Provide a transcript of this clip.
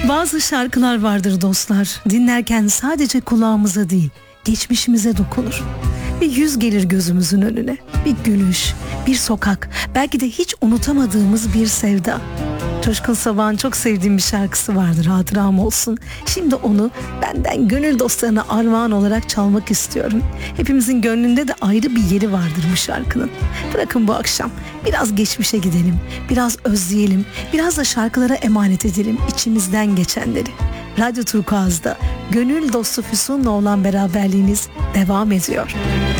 Bazı şarkılar vardır dostlar, dinlerken sadece kulağımıza değil, geçmişimize dokunur. Bir yüz gelir gözümüzün önüne, bir gülüş, bir sokak, belki de hiç unutamadığımız bir sevda. Coşkun Sabah'ın çok sevdiğim bir şarkısı vardır, hatıram olsun. Şimdi onu benden gönül dostlarına armağan olarak çalmak istiyorum. Hepimizin gönlünde de ayrı bir yeri vardır bu şarkının. Bırakın bu akşam biraz geçmişe gidelim, biraz özleyelim, biraz da şarkılara emanet edelim içimizden geçenleri. Radyo Turkuaz'da gönül dostu Füsun'la olan beraberliğiniz devam ediyor.